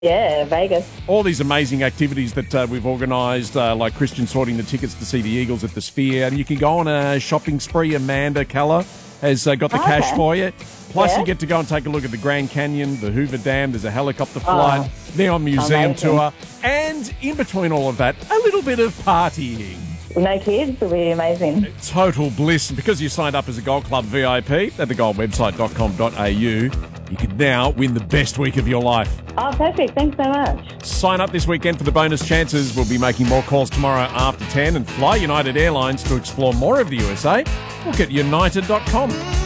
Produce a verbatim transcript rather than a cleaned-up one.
Yeah, Vegas. All these amazing activities that uh, we've organised, uh, like Christian sorting the tickets to see the Eagles at the Sphere. And you can go on a shopping spree. Amanda Keller has uh, got the Oh, cash okay. for you. Plus, Yeah. you get to go and take a look at the Grand Canyon, the Hoover Dam. There's a helicopter flight, Oh, Neon Museum amazing. tour. And in between all of that, a little bit of partying. No kids will be amazing. Total bliss. And because you signed up as a Gold Club V I P at the gold website dot com dot a u, you can now win the best week of your life. Oh, perfect. Thanks so much. Sign up this weekend for the bonus chances. We'll be making more calls tomorrow after ten and fly United Airlines to explore more of the U S A. Look at united dot com.